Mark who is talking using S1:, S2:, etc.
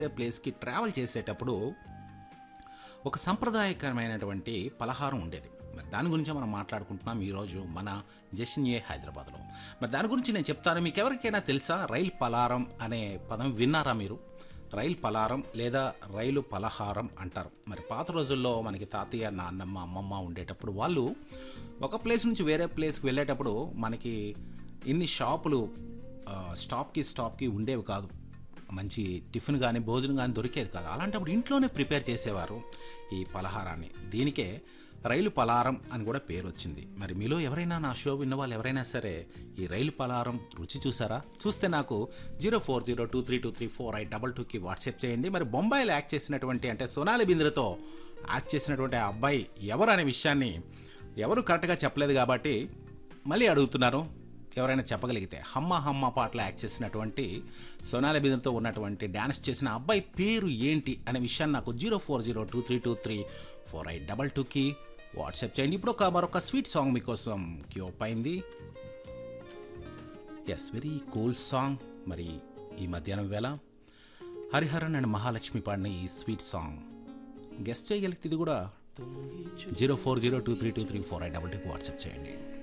S1: ప్లేస్‌కి ట్రావెల్ చేసేటప్పుడు ఒక సంప్రదాయకరమైనటువంటి పలహారం ఉండేది. మరి దాని గురించే మనం మాట్లాడుకుంటున్నాం ఈరోజు మన జషన్ ఏ హైదరాబాద్‌లో. మరి దాని గురించి నేను చెప్తాను. మీకెవరికైనా తెలుసా? రైలు పలారం అనే పదం విన్నారా మీరు? రైలు పలారం లేదా రైలు పలహారం అంటారు. మరి పాత రోజుల్లో మనకి తాతయ్య, నాన్నమ్మ, అమ్మమ్మ ఉండేటప్పుడు వాళ్ళు ఒక ప్లేస్ నుంచి వేరే ప్లేస్‌కి వెళ్ళేటప్పుడు మనకి ఇన్ని షాపులు స్టాప్‌కి ఉండేవి కాదు. మంచి టిఫిన్ గానీ, భోజనం గానీ దొరికేది కాదు. అలాంటప్పుడు ఇంట్లోనే ప్రిపేర్ చేసేవారు ఈ పలహారాన్ని. దీనికే రైలు పలారం అని కూడా పేరొచ్చింది. మరి మీలో ఎవరైనా నా షో విన్న వాళ్ళు ఎవరైనా సరే ఈ రైలు పలారం రుచి చూసారా? చూస్తే నాకు 0402323482కి వాట్సాప్ చేయండి. మరి బొంబాయిలో యాక్ట్ చేసినటువంటి అంటే సోనాలి బింద్రేతో యాక్ట్ చేసినటువంటి ఆ అబ్బాయి ఎవరు అనే విషయాన్ని ఎవరు కరెక్ట్గా చెప్పలేదు కాబట్టి మళ్ళీ అడుగుతున్నారు. ఎవరైనా చెప్పగలిగితే హమ్మ హమ్మ పాటలో యాక్ట్ చేసినటువంటి సోనాలి బింద్రేతో ఉన్నటువంటి డ్యాన్స్ చేసిన అబ్బాయి పేరు ఏంటి అనే విషయాన్ని నాకు 0402323482కి వాట్సాప్ చేయండి. ఇప్పుడు మరొక స్వీట్ సాంగ్ మీకోసం క్యూప్ అయింది. Yes, very cool song. మరి ఈ మధ్యాహ్నం వేళ హరిహరన్ అండ్ మహాలక్ష్మి పాడిన ఈ స్వీట్ సాంగ్ గెస్ట్ చేయగలిగితే ఇది కూడా 0402323482కి వాట్సాప్ చేయండి.